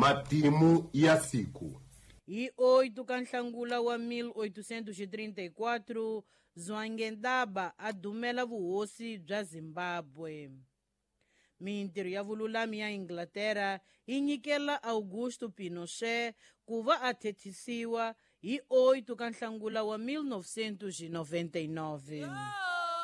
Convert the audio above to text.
matimu ya siku. Hi 8 ka Nhlangula wa 1834, Zwangendaba a dumela vuhosi bya Zimbabwe. Mintirho ya vululami ya Inglaterra yi nyikela Augusto Pinochet ku va a thethisiwa hi 8 ka Nhlangula wa 1999.